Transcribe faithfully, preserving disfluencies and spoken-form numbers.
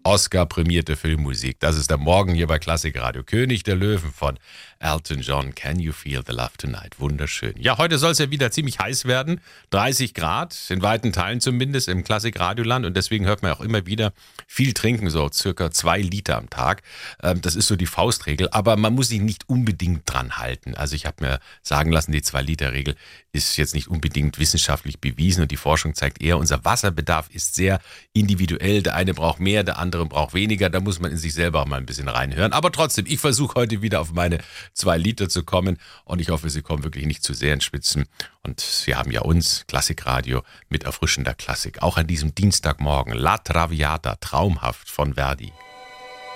Oscar-prämierte Filmmusik. Das ist der Morgen hier bei Klassikradio. König der Löwen von Elton John. Can you feel the love tonight? Wunderschön. Ja, heute soll es ja wieder ziemlich heiß werden. dreißig Grad, in weiten Teilen zumindest im Klassikradioland. Und deswegen hört man auch immer wieder viel trinken, so circa zwei Liter am Tag. Das ist so die Faustregel. Aber man muss sich nicht unbedingt dran halten. Also ich habe mir sagen lassen, die zwei Liter Regel ist jetzt nicht unbedingt wissenschaftlich bewiesen. Und die Forschung zeigt eher, unser Wasserbedarf ist sehr individuell. Der eine braucht mehr, der andere braucht weniger. Da muss man in sich selber auch mal ein bisschen reinhören. Aber trotzdem, ich versuche heute wieder auf meine zwei Liter zu kommen. Und ich hoffe, Sie kommen wirklich nicht zu sehr ins Schwitzen. Und Sie haben ja uns, Klassikradio, mit erfrischender Klassik. Auch an diesem Dienstagmorgen. La Traviata, traumhaft von Verdi.